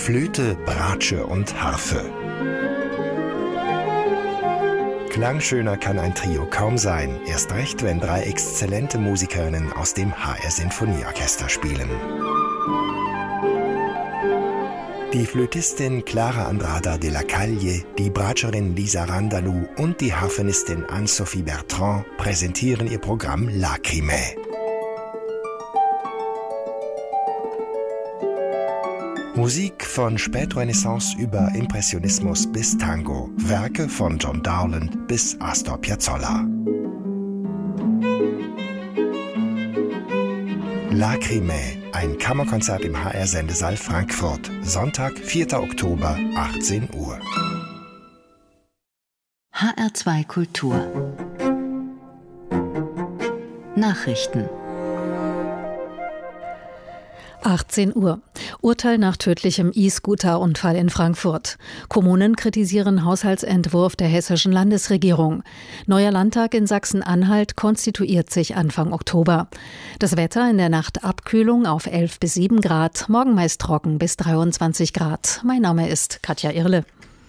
Flöte, Bratsche und Harfe. Klangschöner kann ein Trio kaum sein, erst recht, wenn 3 exzellente Musikerinnen aus dem HR Sinfonieorchester spielen. Die Flötistin Clara Andrada de la Calle, die Bratscherin Lisa Randalou und die Harfenistin Anne-Sophie Bertrand präsentieren ihr Programm Lacrimae. Musik von Spätrenaissance über Impressionismus bis Tango, Werke von John Dowland bis Astor Piazzolla. Lacrimae, ein Kammerkonzert im HR-Sendesaal Frankfurt, Sonntag, 4. Oktober, 18 Uhr. HR2 Kultur Nachrichten 18 Uhr. Urteil nach tödlichem E-Scooter-Unfall in Frankfurt. Kommunen kritisieren Haushaltsentwurf der hessischen Landesregierung. Neuer Landtag in Sachsen-Anhalt konstituiert sich Anfang Oktober. Das Wetter in der Nacht Abkühlung auf 11 bis 7 Grad, morgen meist trocken bis 23 Grad. Mein Name ist Katja Irle.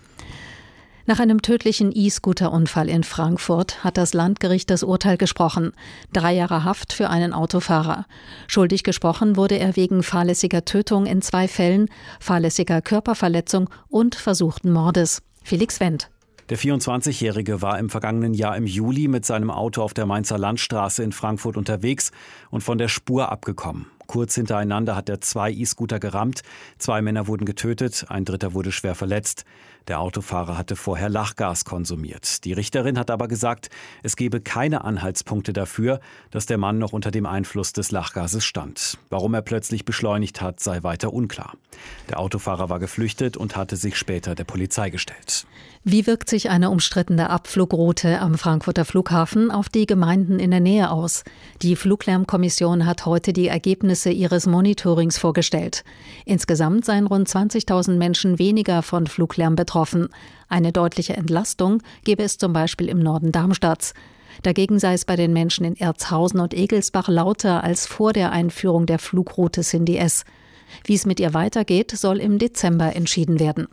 Nach einem tödlichen E-Scooter-Unfall in Frankfurt hat das Landgericht das Urteil gesprochen. 3 Jahre Haft für einen Autofahrer. Schuldig gesprochen wurde er wegen fahrlässiger Tötung in 2 Fällen, fahrlässiger Körperverletzung und versuchten Mordes. Felix Wendt. Der 24-Jährige war im vergangenen Jahr im Juli mit seinem Auto auf der Mainzer Landstraße in Frankfurt unterwegs und von der Spur abgekommen. Kurz hintereinander hat er 2 E-Scooter gerammt, 2 Männer wurden getötet, ein dritter wurde schwer verletzt. Der Autofahrer hatte vorher Lachgas konsumiert. Die Richterin hat aber gesagt, es gebe keine Anhaltspunkte dafür, dass der Mann noch unter dem Einfluss des Lachgases stand. Warum er plötzlich beschleunigt hat, sei weiter unklar. Der Autofahrer war geflüchtet und hatte sich später der Polizei gestellt. Wie wirkt sich eine umstrittene Abflugroute am Frankfurter Flughafen auf die Gemeinden in der Nähe aus? Die Fluglärmkommission hat heute die Ergebnisse ihres Monitorings vorgestellt. Insgesamt seien rund 20.000 Menschen weniger von Fluglärm betroffen. Eine deutliche Entlastung gebe es zum Beispiel im Norden Darmstadts. Dagegen sei es bei den Menschen in Erzhausen und Egelsbach lauter als vor der Einführung der Flugroute Cindy S. Wie es mit ihr weitergeht, soll im Dezember entschieden werden.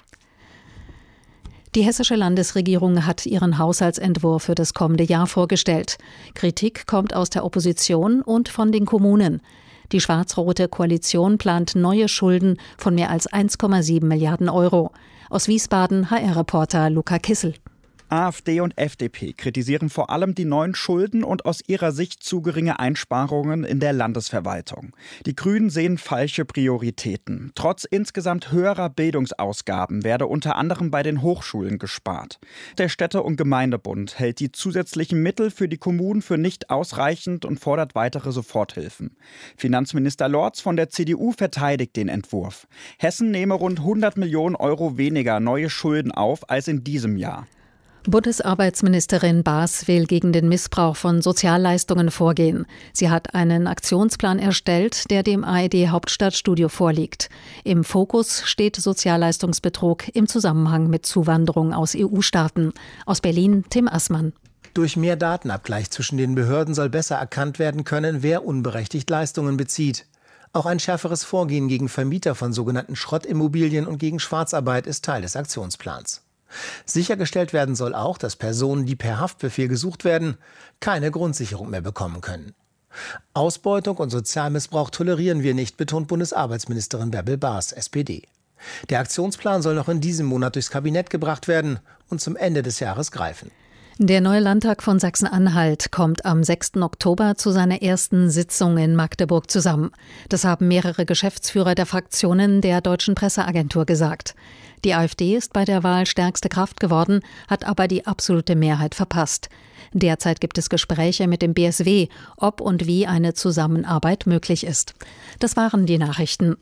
Die hessische Landesregierung hat ihren Haushaltsentwurf für das kommende Jahr vorgestellt. Kritik kommt aus der Opposition und von den Kommunen. Die schwarz-rote Koalition plant neue Schulden von mehr als 1,7 Milliarden Euro. Aus Wiesbaden HR-Reporter Luca Kissel. AfD und FDP kritisieren vor allem die neuen Schulden und aus ihrer Sicht zu geringe Einsparungen in der Landesverwaltung. Die Grünen sehen falsche Prioritäten. Trotz insgesamt höherer Bildungsausgaben werde unter anderem bei den Hochschulen gespart. Der Städte- und Gemeindebund hält die zusätzlichen Mittel für die Kommunen für nicht ausreichend und fordert weitere Soforthilfen. Finanzminister Lorz von der CDU verteidigt den Entwurf. Hessen nehme rund 100 Millionen Euro weniger neue Schulden auf als in diesem Jahr. Bundesarbeitsministerin Baas will gegen den Missbrauch von Sozialleistungen vorgehen. Sie hat einen Aktionsplan erstellt, der dem ARD-Hauptstadtstudio vorliegt. Im Fokus steht Sozialleistungsbetrug im Zusammenhang mit Zuwanderung aus EU-Staaten. Aus Berlin Tim Assmann. Durch mehr Datenabgleich zwischen den Behörden soll besser erkannt werden können, wer unberechtigt Leistungen bezieht. Auch ein schärferes Vorgehen gegen Vermieter von sogenannten Schrottimmobilien und gegen Schwarzarbeit ist Teil des Aktionsplans. Sichergestellt werden soll auch, dass Personen, die per Haftbefehl gesucht werden, keine Grundsicherung mehr bekommen können. Ausbeutung und Sozialmissbrauch tolerieren wir nicht, betont Bundesarbeitsministerin Bärbel Baas, SPD. Der Aktionsplan soll noch in diesem Monat durchs Kabinett gebracht werden und zum Ende des Jahres greifen. Der neue Landtag von Sachsen-Anhalt kommt am 6. Oktober zu seiner ersten Sitzung in Magdeburg zusammen. Das haben mehrere Geschäftsführer der Fraktionen der Deutschen Presseagentur gesagt. Die AfD ist bei der Wahl stärkste Kraft geworden, hat aber die absolute Mehrheit verpasst. Derzeit gibt es Gespräche mit dem BSW, ob und wie eine Zusammenarbeit möglich ist. Das waren die Nachrichten.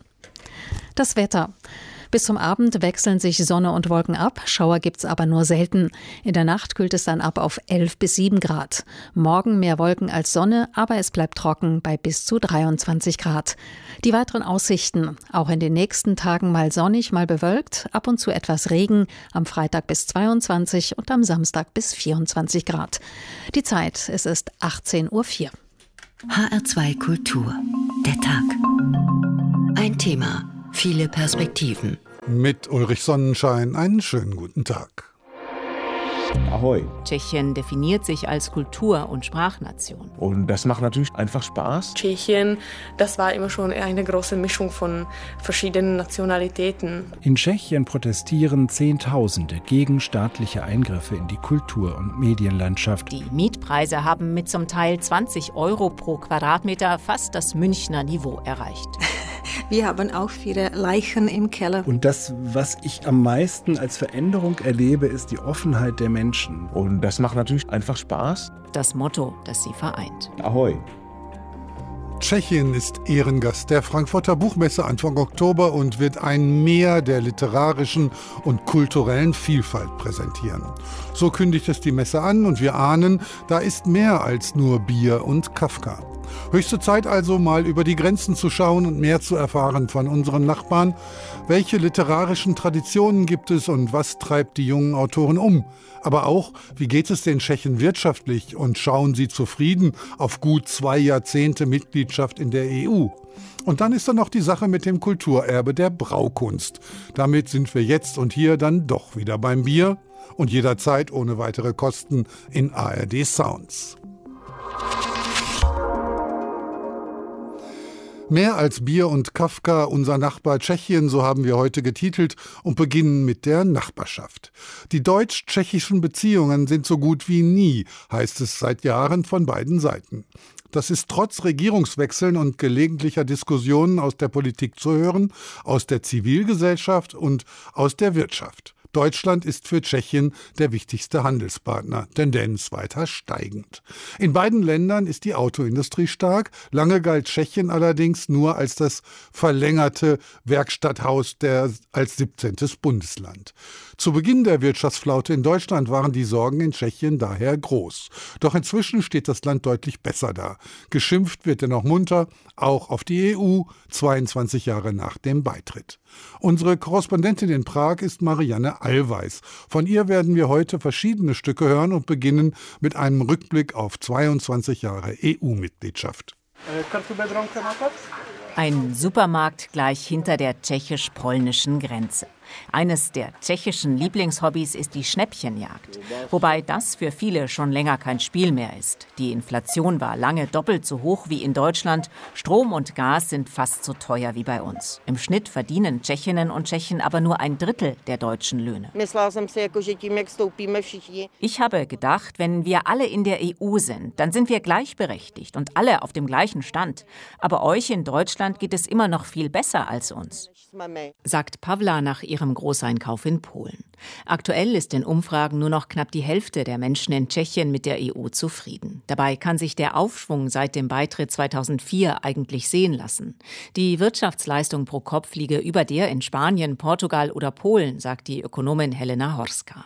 Das Wetter. Bis zum Abend wechseln sich Sonne und Wolken ab, Schauer gibt's aber nur selten. In der Nacht kühlt es dann ab auf 11 bis 7 Grad. Morgen mehr Wolken als Sonne, aber es bleibt trocken bei bis zu 23 Grad. Die weiteren Aussichten: auch in den nächsten Tagen mal sonnig, mal bewölkt, ab und zu etwas Regen, am Freitag bis 22 und am Samstag bis 24 Grad. Die Zeit, es ist 18:04 Uhr. HR2 Kultur. Der Tag. Ein Thema, viele Perspektiven. Mit Ulrich Sonnenschein einen schönen guten Tag. Ahoi. Tschechien definiert sich als Kultur- und Sprachnation. Und das macht natürlich einfach Spaß. Tschechien, das war immer schon eine große Mischung von verschiedenen Nationalitäten. In Tschechien protestieren Zehntausende gegen staatliche Eingriffe in die Kultur- und Medienlandschaft. Die Mietpreise haben mit zum Teil 20 € pro Quadratmeter fast das Münchner Niveau erreicht. Wir haben auch viele Leichen im Keller. Und das, was ich am meisten als Veränderung erlebe, ist die Offenheit der Menschen. Und das macht natürlich einfach Spaß. Das Motto, das sie vereint. Ahoi. Tschechien ist Ehrengast der Frankfurter Buchmesse Anfang Oktober und wird ein Meer der literarischen und kulturellen Vielfalt präsentieren. So kündigt es die Messe an und wir ahnen, da ist mehr als nur Bier und Kafka. Höchste Zeit also, mal über die Grenzen zu schauen und mehr zu erfahren von unseren Nachbarn. Welche literarischen Traditionen gibt es und was treibt die jungen Autoren um? Aber auch, wie geht es den Tschechen wirtschaftlich und schauen sie zufrieden auf gut 2 Jahrzehnte Mitgliedschaft in der EU? Und dann ist da noch die Sache mit dem Kulturerbe der Braukunst. Damit sind wir jetzt und hier dann doch wieder beim Bier und jederzeit ohne weitere Kosten in ARD Sounds. Mehr als Bier und Kafka, unser Nachbar Tschechien, so haben wir heute getitelt und beginnen mit der Nachbarschaft. Die deutsch-tschechischen Beziehungen sind so gut wie nie, heißt es seit Jahren von beiden Seiten. Das ist trotz Regierungswechseln und gelegentlicher Diskussionen aus der Politik zu hören, aus der Zivilgesellschaft und aus der Wirtschaft. Deutschland ist für Tschechien der wichtigste Handelspartner, Tendenz weiter steigend. In beiden Ländern ist die Autoindustrie stark. Lange galt Tschechien allerdings nur als das verlängerte Werkstatthaus als 17. Bundesland. Zu Beginn der Wirtschaftsflaute in Deutschland waren die Sorgen in Tschechien daher groß. Doch inzwischen steht das Land deutlich besser da. Geschimpft wird dennoch munter, auch auf die EU, 22 Jahre nach dem Beitritt. Unsere Korrespondentin in Prag ist Marianne Allweis. Von ihr werden wir heute verschiedene Stücke hören und beginnen mit einem Rückblick auf 22 Jahre EU-Mitgliedschaft. Ein Supermarkt gleich hinter der tschechisch-polnischen Grenze. Eines der tschechischen Lieblingshobbys ist die Schnäppchenjagd. Wobei das für viele schon länger kein Spiel mehr ist. Die Inflation war lange doppelt so hoch wie in Deutschland. Strom und Gas sind fast so teuer wie bei uns. Im Schnitt verdienen Tschechinnen und Tschechen aber nur 1/3 der deutschen Löhne. Ich habe gedacht, wenn wir alle in der EU sind, dann sind wir gleichberechtigt und alle auf dem gleichen Stand. Aber euch in Deutschland geht es immer noch viel besser als uns, sagt Pawla nach ihrem Großeinkauf in Polen. Aktuell ist in Umfragen nur noch knapp die Hälfte der Menschen in Tschechien mit der EU zufrieden. Dabei kann sich der Aufschwung seit dem Beitritt 2004 eigentlich sehen lassen. Die Wirtschaftsleistung pro Kopf liege über der in Spanien, Portugal oder Polen, sagt die Ökonomin Helena Horska.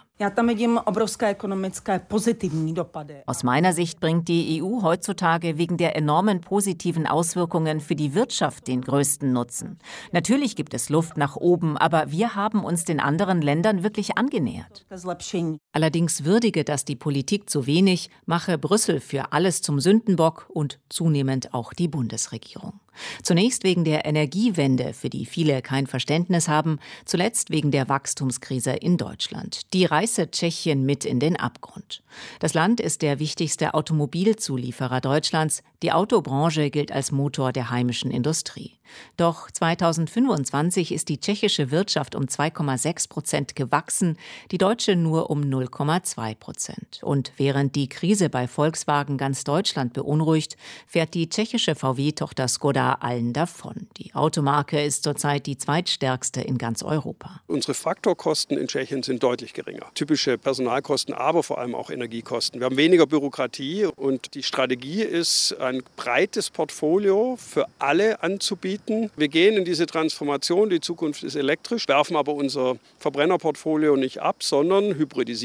Aus meiner Sicht bringt die EU heutzutage wegen der enormen positiven Auswirkungen für die Wirtschaft den größten Nutzen. Natürlich gibt es Luft nach oben, aber wir haben uns den anderen Ländern wirklich angenähert. Allerdings würdige das die Politik zu wenig, mache Brüssel für alles zum Sündenbock und zunehmend auch die Bundesregierung. Zunächst wegen der Energiewende, für die viele kein Verständnis haben, zuletzt wegen der Wachstumskrise in Deutschland. Die reiße Tschechien mit in den Abgrund. Das Land ist der wichtigste Automobilzulieferer Deutschlands. Die Autobranche gilt als Motor der heimischen Industrie. Doch 2025 ist die tschechische Wirtschaft um 2,6% gewachsen, die deutsche nur um 0,2%. Und während die Krise bei Volkswagen ganz Deutschland beunruhigt, fährt die tschechische VW-Tochter Skoda allen davon. Die Automarke ist zurzeit die zweitstärkste in ganz Europa. Unsere Faktorkosten in Tschechien sind deutlich geringer. Typische Personalkosten, aber vor allem auch Energiekosten. Wir haben weniger Bürokratie und die Strategie ist, ein breites Portfolio für alle anzubieten. Wir gehen in diese Transformation, die Zukunft ist elektrisch, werfen aber unser Verbrennerportfolio nicht ab, sondern hybridisieren das.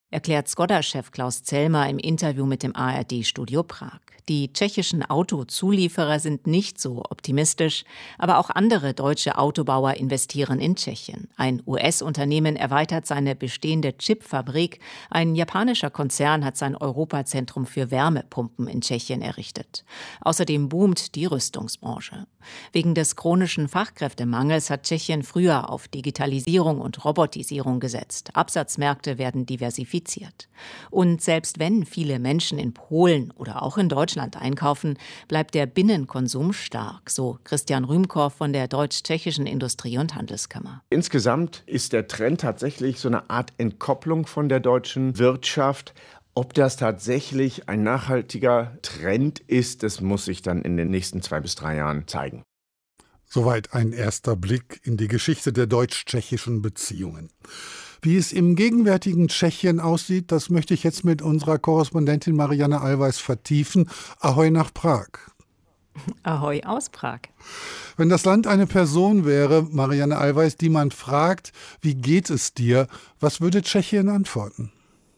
erklärt Skoda-Chef Klaus Zellmer im Interview mit dem ARD-Studio Prag. Die tschechischen Autozulieferer sind nicht so optimistisch, aber auch andere deutsche Autobauer investieren in Tschechien. Ein US-Unternehmen erweitert seine bestehende Chipfabrik. Ein japanischer Konzern hat sein Europazentrum für Wärmepumpen in Tschechien errichtet. Außerdem boomt die Rüstungsbranche. Wegen des chronischen Fachkräftemangels hat Tschechien früher auf Digitalisierung und Robotisierung gesetzt. Absatzmärkte werden diversifiziert. Und selbst wenn viele Menschen in Polen oder auch in Deutschland einkaufen, bleibt der Binnenkonsum stark, so Christian Rühmkorff von der Deutsch-Tschechischen Industrie- und Handelskammer. Insgesamt ist der Trend tatsächlich so eine Art Entkopplung von der deutschen Wirtschaft. Ob das tatsächlich ein nachhaltiger Trend ist, das muss sich dann in den nächsten 2 bis 3 Jahren zeigen. Soweit ein erster Blick in die Geschichte der deutsch-tschechischen Beziehungen. Wie es im gegenwärtigen Tschechien aussieht, das möchte ich jetzt mit unserer Korrespondentin Marianne Allweis vertiefen. Ahoi nach Prag. Ahoi aus Prag. Wenn das Land eine Person wäre, Marianne Allweis, die man fragt, wie geht es dir, was würde Tschechien antworten?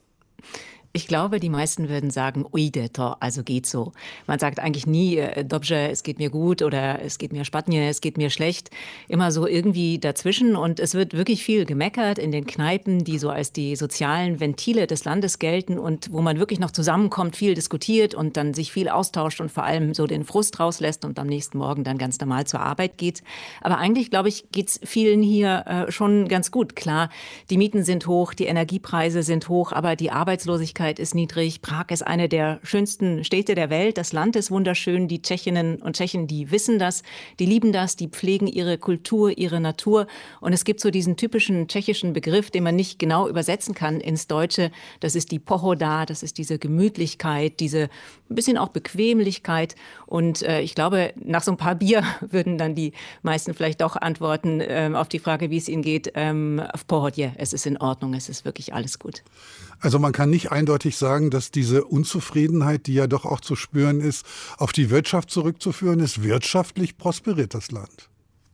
Ich glaube, die meisten würden sagen, ujde to, also geht so. Man sagt eigentlich nie, dobrze, es geht mir gut oder es geht mir špatně, es geht mir schlecht. Immer so irgendwie dazwischen und es wird wirklich viel gemeckert in den Kneipen, die so als die sozialen Ventile des Landes gelten und wo man wirklich noch zusammenkommt, viel diskutiert und dann sich viel austauscht und vor allem so den Frust rauslässt und am nächsten Morgen dann ganz normal zur Arbeit geht. Aber eigentlich, glaube ich, geht's vielen hier schon ganz gut. Klar, die Mieten sind hoch, die Energiepreise sind hoch, aber die Arbeitslosigkeit ist niedrig. Prag ist eine der schönsten Städte der Welt. Das Land ist wunderschön. Die Tschechinnen und Tschechen, die wissen das, die lieben das, die pflegen ihre Kultur, ihre Natur. Und es gibt so diesen typischen tschechischen Begriff, den man nicht genau übersetzen kann ins Deutsche. Das ist die Pohoda, das ist diese Gemütlichkeit, diese ein bisschen auch Bequemlichkeit. Und ich glaube, nach so ein paar Bier würden dann die meisten vielleicht doch antworten auf die Frage, wie es ihnen geht. Auf Pohodje, es ist in Ordnung, es ist wirklich alles gut. Also man kann nicht eindeutig sagen, dass diese Unzufriedenheit, die ja doch auch zu spüren ist, auf die Wirtschaft zurückzuführen ist. Wirtschaftlich prosperiert das Land.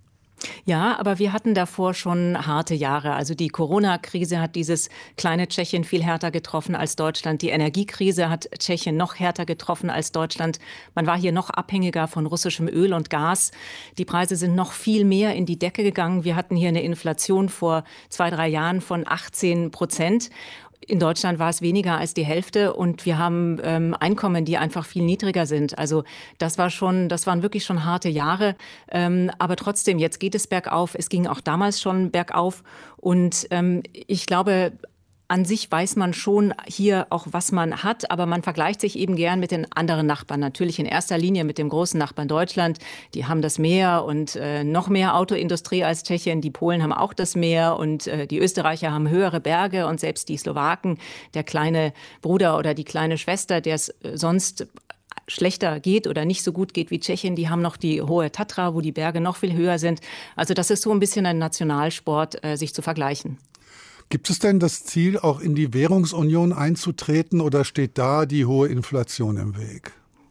Ja, aber wir hatten davor schon harte Jahre. Also die Corona-Krise hat dieses kleine Tschechien viel härter getroffen als Deutschland. Die Energiekrise hat Tschechien noch härter getroffen als Deutschland. Man war hier noch abhängiger von russischem Öl und Gas. Die Preise sind noch viel mehr in die Decke gegangen. Wir hatten hier eine Inflation vor 2-3 Jahren von 18%. In Deutschland war es weniger als die Hälfte und wir haben Einkommen, die einfach viel niedriger sind. Also das waren wirklich schon harte Jahre. Aber trotzdem, jetzt geht es bergauf. Es ging auch damals schon bergauf. Und ich glaube, an sich weiß man schon hier auch, was man hat, aber man vergleicht sich eben gern mit den anderen Nachbarn. Natürlich in erster Linie mit dem großen Nachbarn Deutschland. Die haben das Meer und noch mehr Autoindustrie als Tschechien. Die Polen haben auch das Meer und die Österreicher haben höhere Berge und selbst die Slowaken, der kleine Bruder oder die kleine Schwester, der es sonst schlechter geht oder nicht so gut geht wie Tschechien, die haben noch die hohe Tatra, wo die Berge noch viel höher sind. Also das ist so ein bisschen ein Nationalsport, sich zu vergleichen. Gibt es denn das Ziel, auch in die Währungsunion einzutreten oder steht da die hohe Inflation im Weg?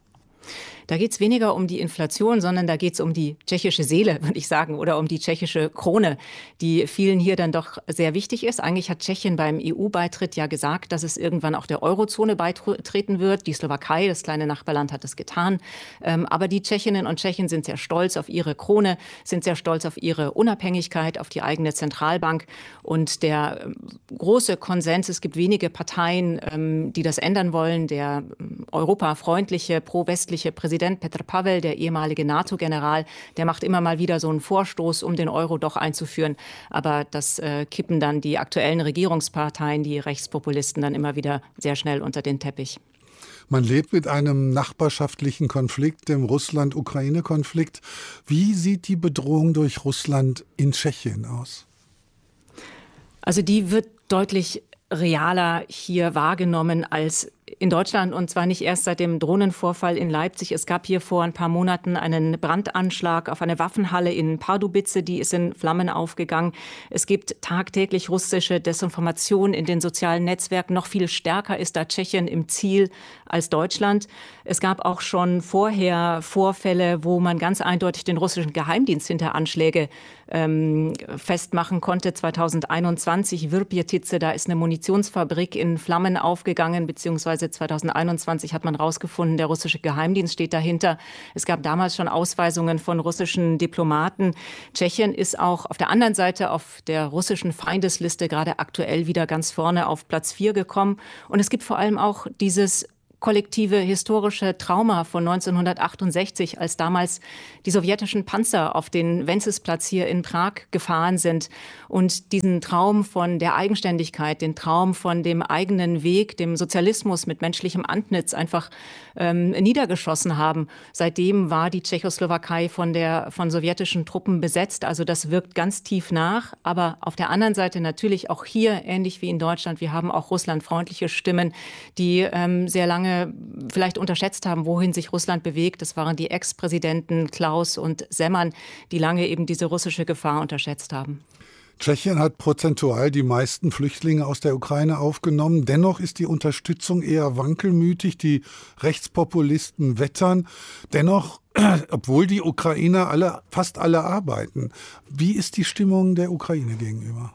Da geht es weniger um die Inflation, sondern da geht es um die tschechische Seele, würde ich sagen, oder um die tschechische Krone, die vielen hier dann doch sehr wichtig ist. Eigentlich hat Tschechien beim EU-Beitritt ja gesagt, dass es irgendwann auch der Eurozone beitreten wird. Die Slowakei, das kleine Nachbarland, hat es getan. Aber die Tschechinnen und Tschechen sind sehr stolz auf ihre Krone, sind sehr stolz auf ihre Unabhängigkeit, auf die eigene Zentralbank. Und der große Konsens, es gibt wenige Parteien, die das ändern wollen. Der europafreundliche, pro-westliche Präsident Petr Pavel, der ehemalige NATO-General, der macht immer mal wieder so einen Vorstoß, um den Euro doch einzuführen. Aber das kippen dann die aktuellen Regierungsparteien, die Rechtspopulisten, dann immer wieder sehr schnell unter den Teppich. Man lebt mit einem nachbarschaftlichen Konflikt, dem Russland-Ukraine-Konflikt. Wie sieht die Bedrohung durch Russland in Tschechien aus? Also die wird deutlich realer hier wahrgenommen als in Deutschland, und zwar nicht erst seit dem Drohnenvorfall in Leipzig. Es gab hier vor ein paar Monaten einen Brandanschlag auf eine Waffenhalle in Pardubice, die ist in Flammen aufgegangen. Es gibt tagtäglich russische Desinformation in den sozialen Netzwerken. Noch viel stärker ist da Tschechien im Ziel als Deutschland. Es gab auch schon vorher Vorfälle, wo man ganz eindeutig den russischen Geheimdienst hinter Anschläge festmachen konnte. 2021 Virbjetice, da ist eine Munitionsfabrik in Flammen aufgegangen, beziehungsweise 2021 hat man herausgefunden, der russische Geheimdienst steht dahinter. Es gab damals schon Ausweisungen von russischen Diplomaten. Tschechien ist auch auf der anderen Seite auf der russischen Feindesliste gerade aktuell wieder ganz vorne auf Platz 4 gekommen. Und es gibt vor allem auch dieses kollektive historische Trauma von 1968, als damals die sowjetischen Panzer auf den Wenzelsplatz hier in Prag gefahren sind und diesen Traum von der Eigenständigkeit, den Traum von dem eigenen Weg, dem Sozialismus mit menschlichem Antlitz einfach niedergeschossen haben. Seitdem war die Tschechoslowakei von sowjetischen Truppen besetzt. Also das wirkt ganz tief nach. Aber auf der anderen Seite natürlich auch hier, ähnlich wie in Deutschland, wir haben auch russlandfreundliche Stimmen, die sehr lange vielleicht unterschätzt haben, wohin sich Russland bewegt. Das waren die Ex-Präsidenten Klaus und Semmern, die lange eben diese russische Gefahr unterschätzt haben. Tschechien hat prozentual die meisten Flüchtlinge aus der Ukraine aufgenommen. Dennoch ist die Unterstützung eher wankelmütig. Die Rechtspopulisten wettern. Dennoch, obwohl die Ukrainer fast alle arbeiten. Wie ist die Stimmung der Ukraine gegenüber?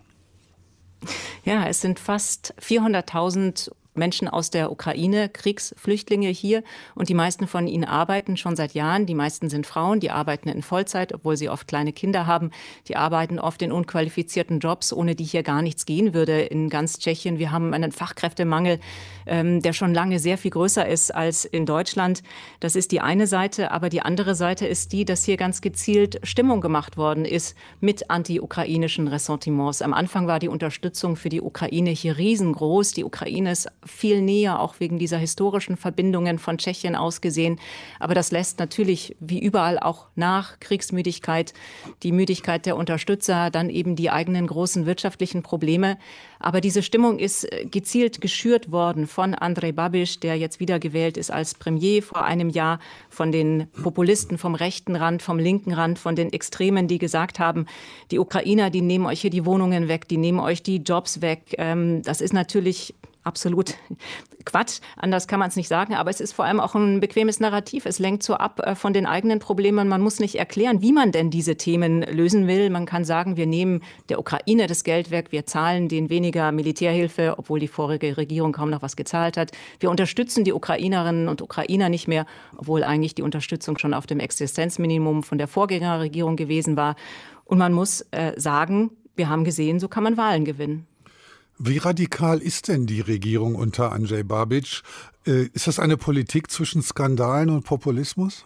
Ja, es sind fast 400.000 Menschen aus der Ukraine, Kriegsflüchtlinge hier, und die meisten von ihnen arbeiten schon seit Jahren. Die meisten sind Frauen, die arbeiten in Vollzeit, obwohl sie oft kleine Kinder haben. Die arbeiten oft in unqualifizierten Jobs, ohne die hier gar nichts gehen würde in ganz Tschechien. Wir haben einen Fachkräftemangel, der schon lange sehr viel größer ist als in Deutschland. Das ist die eine Seite, aber die andere Seite ist die, dass hier ganz gezielt Stimmung gemacht worden ist mit anti-ukrainischen Ressentiments. Am Anfang war die Unterstützung für die Ukraine hier riesengroß. Die Ukraine ist viel näher, auch wegen dieser historischen Verbindungen von Tschechien aus gesehen. Aber das lässt natürlich wie überall auch nach. Kriegsmüdigkeit, die Müdigkeit der Unterstützer, dann eben die eigenen großen wirtschaftlichen Probleme. Aber diese Stimmung ist gezielt geschürt worden von Andrej Babiš, der jetzt wiedergewählt ist als Premier vor einem Jahr, von den Populisten vom rechten Rand, vom linken Rand, von den Extremen, die gesagt haben, die Ukrainer, die nehmen euch hier die Wohnungen weg, die nehmen euch die Jobs weg. Das ist natürlich absolut Quatsch, anders kann man es nicht sagen, aber es ist vor allem auch ein bequemes Narrativ. Es lenkt so ab von den eigenen Problemen. Man muss nicht erklären, wie man denn diese Themen lösen will. Man kann sagen, wir nehmen der Ukraine das Geld weg, wir zahlen denen weniger Militärhilfe, obwohl die vorige Regierung kaum noch was gezahlt hat. Wir unterstützen die Ukrainerinnen und Ukrainer nicht mehr, obwohl eigentlich die Unterstützung schon auf dem Existenzminimum von der Vorgängerregierung gewesen war. Und man muss sagen, wir haben gesehen, so kann man Wahlen gewinnen. Wie radikal ist denn die Regierung unter Andrej Babiš? Ist das eine Politik zwischen Skandalen und Populismus?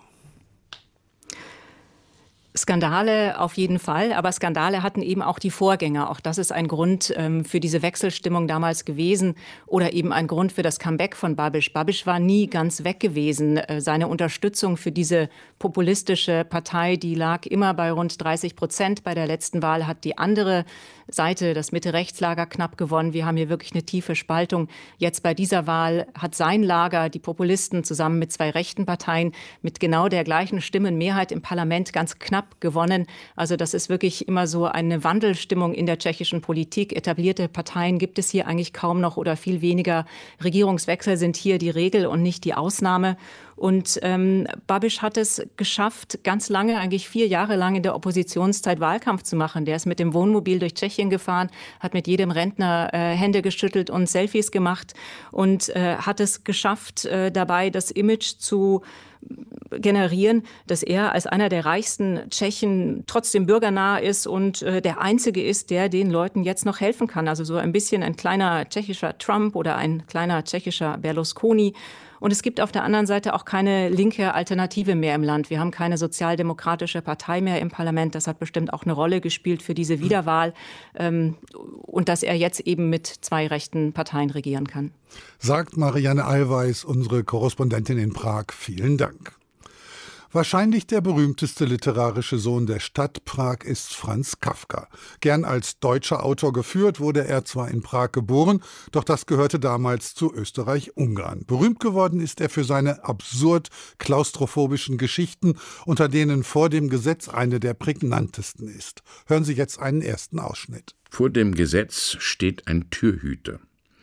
Skandale auf jeden Fall, aber Skandale hatten eben auch die Vorgänger. Auch das ist ein Grund für diese Wechselstimmung damals gewesen oder eben ein Grund für das Comeback von Babiš. Babiš war nie ganz weg gewesen. Seine Unterstützung für diese populistische Partei, die lag immer bei rund 30%. Bei der letzten Wahl hat die andere Seite, das Mitte-Rechts-Lager, knapp gewonnen. Wir haben hier wirklich eine tiefe Spaltung. Jetzt bei dieser Wahl hat sein Lager, die Populisten, zusammen mit zwei rechten Parteien mit genau der gleichen Stimmenmehrheit im Parlament ganz knapp gewonnen. Also das ist wirklich immer so eine Wandelstimmung in der tschechischen Politik. Etablierte Parteien gibt es hier eigentlich kaum noch oder viel weniger. Regierungswechsel sind hier die Regel und nicht die Ausnahme. Und Babiš hat es geschafft, ganz lange, eigentlich 4 Jahre lang in der Oppositionszeit Wahlkampf zu machen. Der ist mit dem Wohnmobil durch Tschechien gefahren, hat mit jedem Rentner Hände geschüttelt und Selfies gemacht und hat es geschafft, dabei das Image zu generieren, dass er als einer der reichsten Tschechen trotzdem bürgernah ist und der Einzige ist, der den Leuten jetzt noch helfen kann. Also so ein bisschen ein kleiner tschechischer Trump oder ein kleiner tschechischer Berlusconi. Und es gibt auf der anderen Seite auch keine linke Alternative mehr im Land. Wir haben keine sozialdemokratische Partei mehr im Parlament. Das hat bestimmt auch eine Rolle gespielt für diese Wiederwahl. Und dass er jetzt eben mit 2 rechten Parteien regieren kann. Sagt Marianne Allweis, unsere Korrespondentin in Prag. Vielen Dank. Wahrscheinlich der berühmteste literarische Sohn der Stadt Prag ist Franz Kafka. Gern als deutscher Autor geführt, wurde er zwar in Prag geboren, doch das gehörte damals zu Österreich-Ungarn. Berühmt geworden ist er für seine absurd klaustrophobischen Geschichten, unter denen Vor dem Gesetz eine der prägnantesten ist. Hören Sie jetzt einen ersten Ausschnitt. Vor dem Gesetz steht ein Türhüter.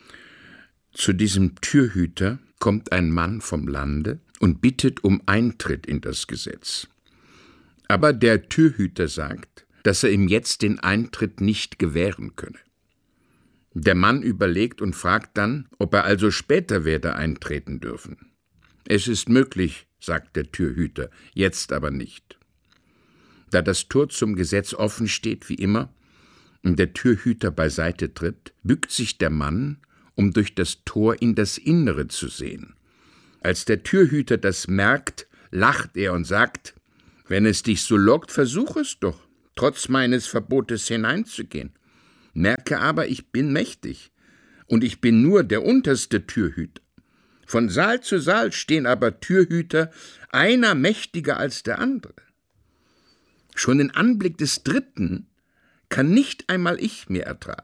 Zu diesem Türhüter kommt ein Mann vom Lande und bittet um Eintritt in das Gesetz. Aber der Türhüter sagt, dass er ihm jetzt den Eintritt nicht gewähren könne. Der Mann überlegt und fragt dann, ob er also später werde eintreten dürfen. Es ist möglich, sagt der Türhüter, jetzt aber nicht. Da das Tor zum Gesetz offen steht, wie immer, und der Türhüter beiseite tritt, bückt sich der Mann, um durch das Tor in das Innere zu sehen. Als der Türhüter das merkt, lacht er und sagt, wenn es dich so lockt, versuch es doch, trotz meines Verbotes hineinzugehen. Merke aber, ich bin mächtig und ich bin nur der unterste Türhüter. Von Saal zu Saal stehen aber Türhüter, einer mächtiger als der andere. Schon den Anblick des Dritten kann nicht einmal ich mehr ertragen.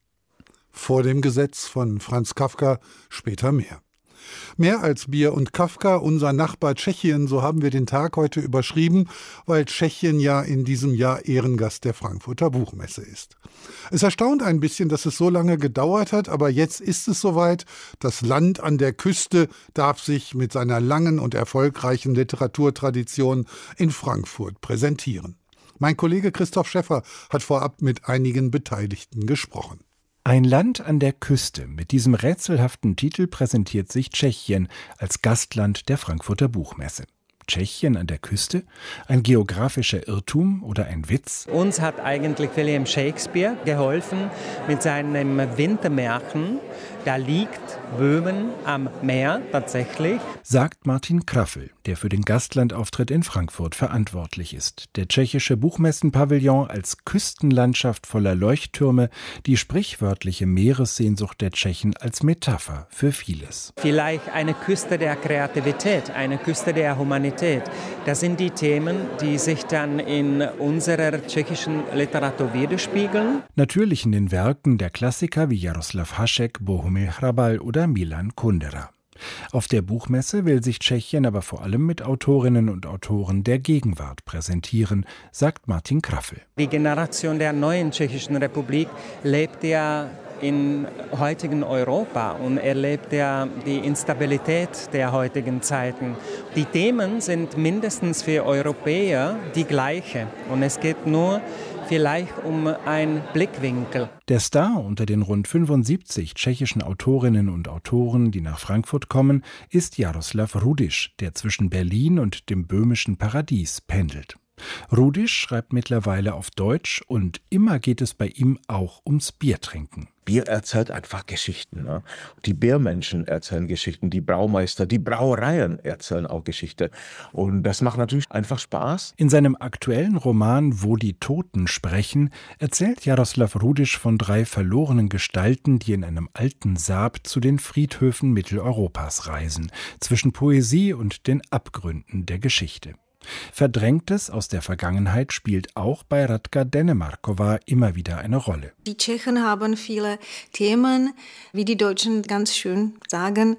Vor dem Gesetz von Franz Kafka, später mehr. Mehr als Bier und Kafka, unser Nachbar Tschechien, so haben wir den Tag heute überschrieben, weil Tschechien ja in diesem Jahr Ehrengast der Frankfurter Buchmesse ist. Es erstaunt ein bisschen, dass es so lange gedauert hat, aber jetzt ist es soweit. Das Land an der Küste darf sich mit seiner langen und erfolgreichen Literaturtradition in Frankfurt präsentieren. Mein Kollege Christoph Schäffer hat vorab mit einigen Beteiligten gesprochen. Ein Land an der Küste. Mit diesem rätselhaften Titel präsentiert sich Tschechien als Gastland der Frankfurter Buchmesse. Tschechien an der Küste? Ein geografischer Irrtum oder ein Witz? Uns hat eigentlich William Shakespeare geholfen mit seinem Wintermärchen. Da liegt Böhmen am Meer tatsächlich. Sagt Martin Kraffel, der für den Gastlandauftritt in Frankfurt verantwortlich ist. Der tschechische Buchmessenpavillon als Küstenlandschaft voller Leuchttürme, die sprichwörtliche Meeressehnsucht der Tschechen als Metapher für vieles. Vielleicht eine Küste der Kreativität, eine Küste der Humanität. Das sind die Themen, die sich dann in unserer tschechischen Literatur widerspiegeln. Natürlich in den Werken der Klassiker wie Jaroslav Hašek, Bohumil Hrabal oder Milan Kundera. Auf der Buchmesse will sich Tschechien aber vor allem mit Autorinnen und Autoren der Gegenwart präsentieren, sagt Martin Kraffel. Die Generation der neuen Tschechischen Republik lebt ja im heutigen Europa und erlebt ja die Instabilität der heutigen Zeiten. Die Themen sind mindestens für Europäer die gleiche und es geht nur vielleicht um einen Blickwinkel. Der Star unter den rund 75 tschechischen Autorinnen und Autoren, die nach Frankfurt kommen, ist Jaroslav Rudiš, der zwischen Berlin und dem böhmischen Paradies pendelt. Rudiš schreibt mittlerweile auf Deutsch und immer geht es bei ihm auch ums Biertrinken. Bier erzählt einfach Geschichten. Ne? Die Biermenschen erzählen Geschichten, die Braumeister, die Brauereien erzählen auch Geschichten. Und das macht natürlich einfach Spaß. In seinem aktuellen Roman Wo die Toten sprechen erzählt Jaroslav Rudiš von 3 verlorenen Gestalten, die in einem alten Sarg zu den Friedhöfen Mitteleuropas reisen, zwischen Poesie und den Abgründen der Geschichte. Verdrängtes aus der Vergangenheit spielt auch bei Radka Dennemarkova immer wieder eine Rolle. Die Tschechen haben viele Themen, wie die Deutschen ganz schön sagen.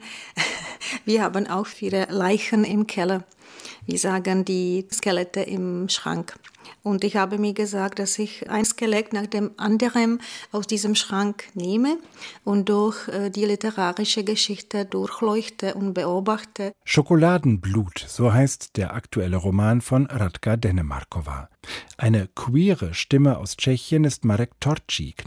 Wir haben auch viele Leichen im Keller. Wir sagen die Skelette im Schrank. Und ich habe mir gesagt, dass ich ein Skelett nach dem anderen aus diesem Schrank nehme und durch die literarische Geschichte durchleuchte und beobachte. Schokoladenblut, so heißt der aktuelle Roman von Radka Dennemarkova. Eine queere Stimme aus Tschechien ist Marek Torčík,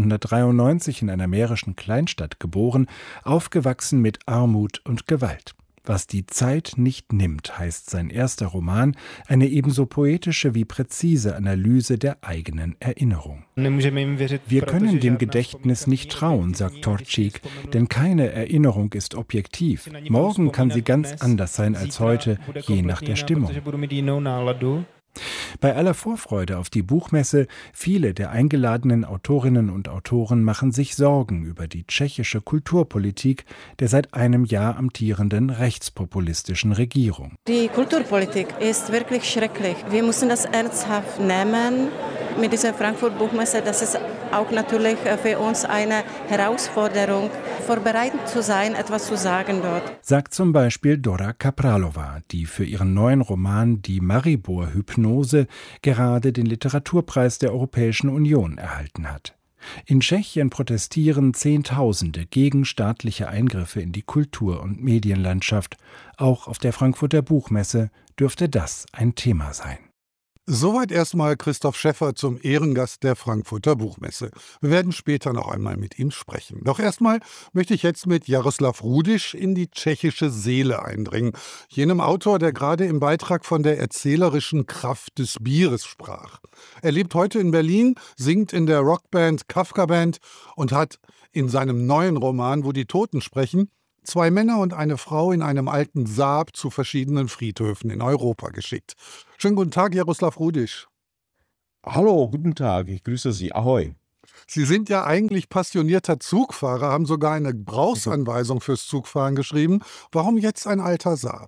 1993 in einer mährischen Kleinstadt geboren, aufgewachsen mit Armut und Gewalt. Was die Zeit nicht nimmt, heißt sein erster Roman, eine ebenso poetische wie präzise Analyse der eigenen Erinnerung. Wir können dem Gedächtnis nicht trauen, sagt Torčík, denn keine Erinnerung ist objektiv. Morgen kann sie ganz anders sein als heute, je nach der Stimmung. Bei aller Vorfreude auf die Buchmesse, viele der eingeladenen Autorinnen und Autoren machen sich Sorgen über die tschechische Kulturpolitik der seit einem Jahr amtierenden rechtspopulistischen Regierung. Die Kulturpolitik ist wirklich schrecklich. Wir müssen das ernsthaft nehmen mit dieser Frankfurt-Buchmesse. Das ist auch natürlich für uns eine Herausforderung, vorbereitet zu sein, etwas zu sagen dort. Sagt zum Beispiel Dora Kapralova, die für ihren neuen Roman Die Maribor-Hypnose gerade den Literaturpreis der Europäischen Union erhalten hat. In Tschechien protestieren Zehntausende gegen staatliche Eingriffe in die Kultur- und Medienlandschaft. Auch auf der Frankfurter Buchmesse dürfte das ein Thema sein. Soweit erstmal Christoph Schäffer zum Ehrengast der Frankfurter Buchmesse. Wir werden später noch einmal mit ihm sprechen. Doch erstmal möchte ich jetzt mit Jaroslav Rudisch in die tschechische Seele eindringen. Jenem Autor, der gerade im Beitrag von der erzählerischen Kraft des Bieres sprach. Er lebt heute in Berlin, singt in der Rockband Kafka Band und hat in seinem neuen Roman Wo die Toten sprechen 2 Männer und eine Frau in einem alten Saab zu verschiedenen Friedhöfen in Europa geschickt. Schönen guten Tag, Jaroslav Rudisch. Hallo, guten Tag, ich grüße Sie. Ahoi. Sie sind ja eigentlich passionierter Zugfahrer, haben sogar eine Gebrauchsanweisung fürs Zugfahren geschrieben. Warum jetzt ein alter Saab?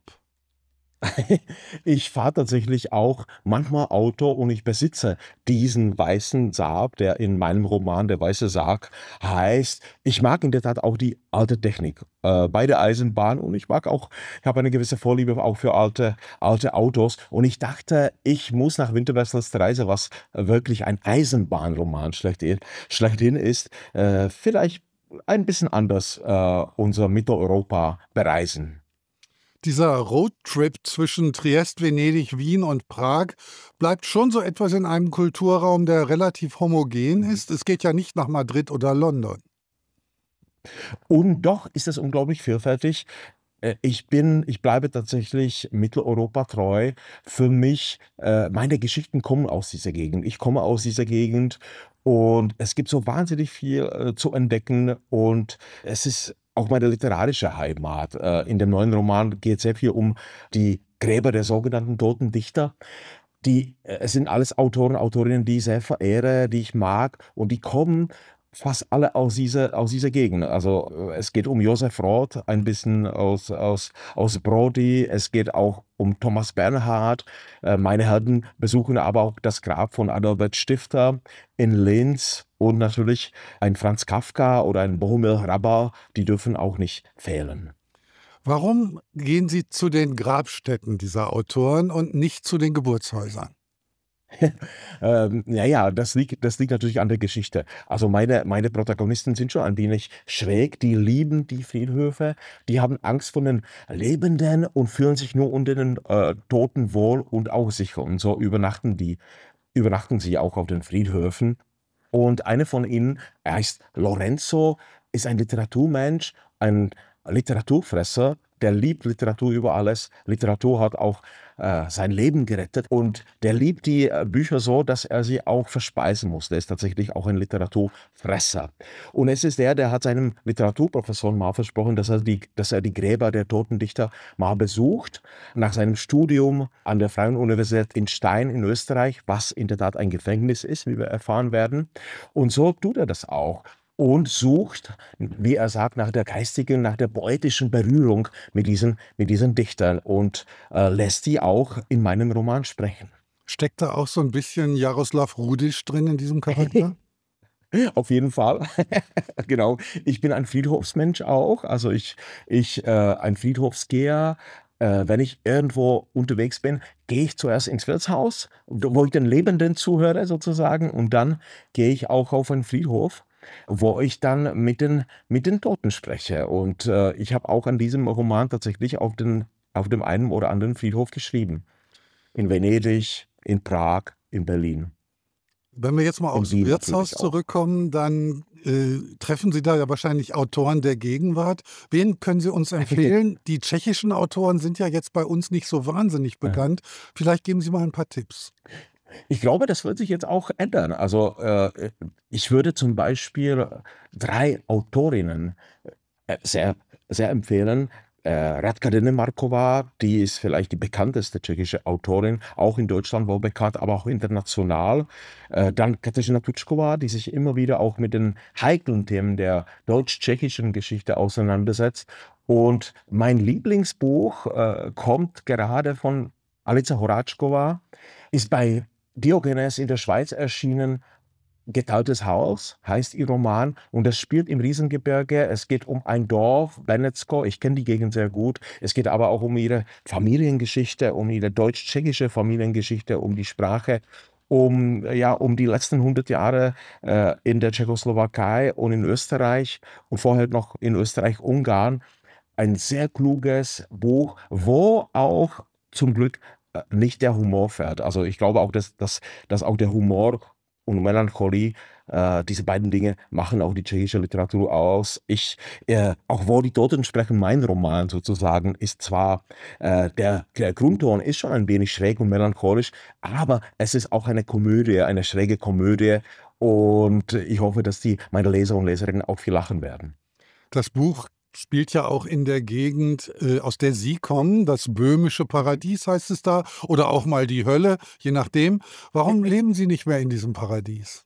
Ich fahre tatsächlich auch manchmal Auto und ich besitze diesen weißen Saab, der in meinem Roman Der weiße Sarg heißt. Ich mag in der Tat auch die alte Technik bei der Eisenbahn und ich habe eine gewisse Vorliebe auch für alte Autos und ich dachte, ich muss nach Winterwessels Reise, was wirklich ein Eisenbahnroman schlechthin ist, vielleicht ein bisschen anders unser Mitteleuropa bereisen. Dieser Roadtrip zwischen Triest, Venedig, Wien und Prag bleibt schon so etwas in einem Kulturraum, der relativ homogen ist. Es geht ja nicht nach Madrid oder London. Und doch ist es unglaublich vielfältig. Ich bleibe tatsächlich Mitteleuropa treu. Für mich, meine Geschichten kommen aus dieser Gegend. Ich komme aus dieser Gegend und es gibt so wahnsinnig viel zu entdecken und es ist auch meine literarische Heimat. In dem neuen Roman geht es sehr viel um die Gräber der sogenannten toten Dichter. Es sind alles Autoren, Autorinnen, die ich sehr verehre, die ich mag und die kommen fast alle aus dieser Gegend. Also es geht um Josef Roth, ein bisschen aus Brody. Es geht auch um Thomas Bernhard. Meine Helden besuchen aber auch das Grab von Adalbert Stifter in Linz. Und natürlich ein Franz Kafka oder ein Bohumil Hrabal, die dürfen auch nicht fehlen. Warum gehen Sie zu den Grabstätten dieser Autoren und nicht zu den Geburtshäusern? Das liegt natürlich an der Geschichte. Also meine Protagonisten sind schon ein wenig schräg, die lieben die Friedhöfe, die haben Angst vor den Lebenden und fühlen sich nur unter den Toten wohl und auch sicher. Und so übernachten sie auch auf den Friedhöfen. Und einer von ihnen, er heißt Lorenzo, ist ein Literaturmensch, ein Literaturfresser, der liebt Literatur über alles. Literatur hat auch sein Leben gerettet und der liebt die Bücher so, dass er sie auch verspeisen muss. Der ist tatsächlich auch ein Literaturfresser. Und es ist der hat seinem Literaturprofessor mal versprochen, dass er die Gräber der toten Dichter mal besucht. Nach seinem Studium an der Freien Universität in Stein in Österreich, was in der Tat ein Gefängnis ist, wie wir erfahren werden. Und so tut er das auch. Und sucht, wie er sagt, nach der geistigen, nach der poetischen Berührung mit diesen Dichtern und lässt die auch in meinem Roman sprechen. Steckt da auch so ein bisschen Jaroslav Rudisch drin in diesem Charakter? Auf jeden Fall. Genau. Ich bin ein Friedhofsmensch auch. Also ich ein Friedhofsgeher. Wenn ich irgendwo unterwegs bin, gehe ich zuerst ins Wirtshaus, wo ich den Lebenden zuhöre sozusagen, und dann gehe ich auch auf einen Friedhof, wo ich dann mit den Toten spreche. Und ich habe auch an diesem Roman tatsächlich auf dem einen oder anderen Friedhof geschrieben. In Venedig, in Prag, in Berlin. Wenn wir jetzt mal aufs Wirtshaus zurückkommen, dann treffen Sie da ja wahrscheinlich Autoren der Gegenwart. Wen können Sie uns empfehlen? Die tschechischen Autoren sind ja jetzt bei uns nicht so wahnsinnig bekannt. Vielleicht geben Sie mal ein paar Tipps. Ich glaube, das wird sich jetzt auch ändern. Also ich würde zum Beispiel 3 Autorinnen sehr, sehr empfehlen. Radka Denemarková, die ist vielleicht die bekannteste tschechische Autorin, auch in Deutschland wohl bekannt, aber auch international. Dann Kateřina Tučková, die sich immer wieder auch mit den heiklen Themen der deutsch-tschechischen Geschichte auseinandersetzt. Und mein Lieblingsbuch kommt gerade von Alica Horáčková, ist bei Diogenes in der Schweiz erschienen. Geteiltes Haus heißt ihr Roman und das spielt im Riesengebirge. Es geht um ein Dorf, Benecko, ich kenne die Gegend sehr gut. Es geht aber auch um ihre Familiengeschichte, um ihre deutsch-tschechische Familiengeschichte, um die Sprache, um die letzten 100 Jahre in der Tschechoslowakei und in Österreich und vorher noch in Österreich-Ungarn. Ein sehr kluges Buch, wo auch zum Glück nicht der Humor fährt. Also ich glaube auch, dass auch der Humor und Melancholie, diese beiden Dinge machen auch die tschechische Literatur aus. Auch wo die Toten sprechen, mein Roman sozusagen, ist zwar, der Grundton ist schon ein wenig schräg und melancholisch, aber es ist auch eine Komödie, eine schräge Komödie und ich hoffe, dass meine Leser und Leserinnen auch viel lachen werden. Das Buch spielt ja auch in der Gegend, aus der Sie kommen, das böhmische Paradies heißt es da, oder auch mal die Hölle, je nachdem. Warum leben Sie nicht mehr in diesem Paradies?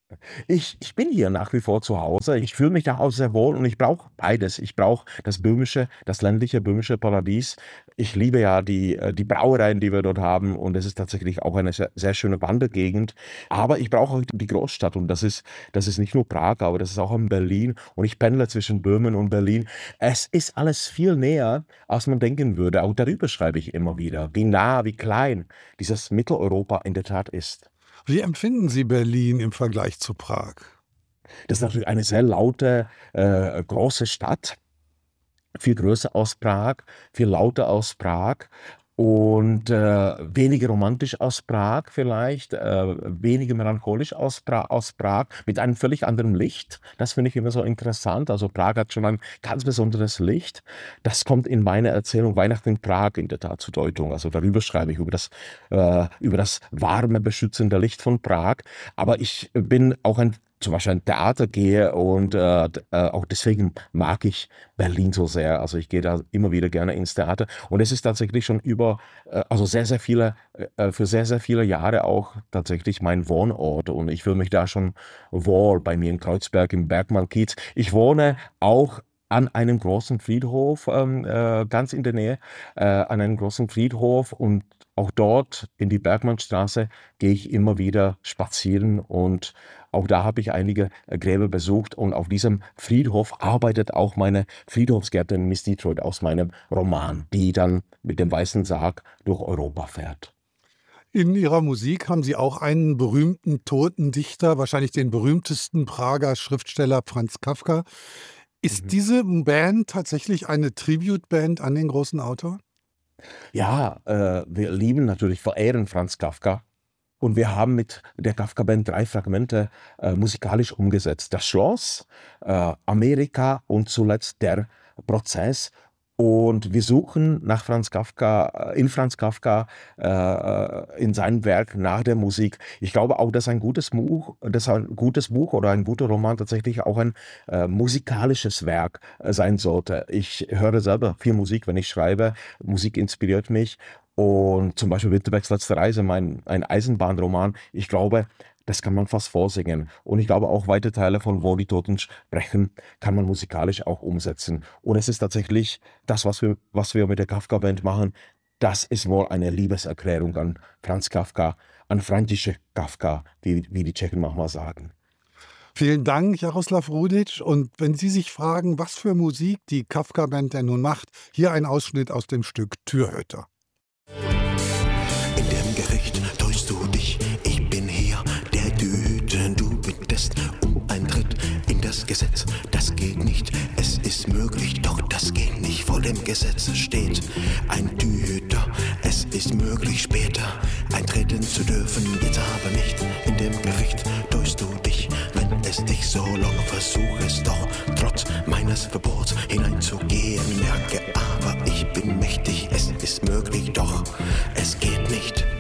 Ich bin hier nach wie vor zu Hause. Ich fühle mich da auch sehr wohl und ich brauche beides. Ich brauche das ländliche böhmische Paradies. Ich liebe ja die Brauereien, die wir dort haben und es ist tatsächlich auch eine sehr, sehr schöne Wandergegend. Aber ich brauche auch die Großstadt und das ist nicht nur Prag, aber das ist auch in Berlin und ich pendle zwischen Böhmen und Berlin. Es ist alles viel näher, als man denken würde. Auch darüber schreibe ich immer wieder, wie nah, wie klein dieses Mitteleuropa in der Tat ist. Wie empfinden Sie Berlin im Vergleich zu Prag? Das ist natürlich eine sehr laute, große Stadt, viel größer als Prag, viel lauter als Prag und weniger romantisch als Prag vielleicht, weniger melancholisch als Prag, mit einem völlig anderen Licht. Das finde ich immer so interessant. Also Prag hat schon ein ganz besonderes Licht. Das kommt in meiner Erzählung Weihnachten in Prag in der Tat zur Deutung. Also darüber schreibe ich, über das warme, beschützende Licht von Prag. Aber ich bin auch zum Beispiel ein Theater gehe und auch deswegen mag ich Berlin so sehr. Also ich gehe da immer wieder gerne ins Theater und es ist tatsächlich schon für sehr, sehr viele Jahre auch tatsächlich mein Wohnort und ich fühle mich da schon wohl bei mir in Kreuzberg im Bergmann-Kiez. Ich wohne auch an einem großen Friedhof, ganz in der Nähe, an einem großen Friedhof und auch dort in die Bergmannstraße gehe ich immer wieder spazieren und auch da habe ich einige Gräber besucht und auf diesem Friedhof arbeitet auch meine Friedhofsgärtnerin Miss Detroit aus meinem Roman, die dann mit dem weißen Sarg durch Europa fährt. In Ihrer Musik haben Sie auch einen berühmten toten Dichter, wahrscheinlich den berühmtesten Prager Schriftsteller Franz Kafka. Ist diese Band tatsächlich eine Tribute-Band an den großen Autor? Ja, wir verehren Franz Kafka. Und wir haben mit der Kafka-Band 3 Fragmente musikalisch umgesetzt. Das Schloss, Amerika und zuletzt der Prozess. Und wir suchen in Franz Kafka, in seinem Werk nach der Musik. Ich glaube auch, dass ein gutes Buch oder ein guter Roman tatsächlich auch ein musikalisches Werk sein sollte. Ich höre selber viel Musik, wenn ich schreibe. Musik inspiriert mich. Und zum Beispiel Winterbecks letzte Reise, ein Eisenbahnroman, ich glaube, das kann man fast vorsingen. Und ich glaube auch weite Teile von Wo die Toten sprechen, kann man musikalisch auch umsetzen. Und es ist tatsächlich das, was wir mit der Kafka-Band machen, das ist wohl eine Liebeserklärung an Franz Kafka, an František Kafka, wie die Tschechen manchmal sagen. Vielen Dank, Jaroslav Rudic. Und wenn Sie sich fragen, was für Musik die Kafka-Band denn nun macht, hier ein Ausschnitt aus dem Stück Türhüter. In dem Gericht täuschst du dich, ich bin hier, der du hüten, du bittest um Eintritt in das Gesetz. Das geht nicht, es ist möglich, doch das geht nicht. Vor dem Gesetz steht ein Türhüter, es ist möglich später eintreten zu dürfen, jetzt aber nicht. In dem Gericht täuschst du dich, wenn es dich so lockt, versuch es doch, trotz meines Verbots hineinzugehen. Merke aber, ich bin mächtig, es ist möglich, doch es geht nicht.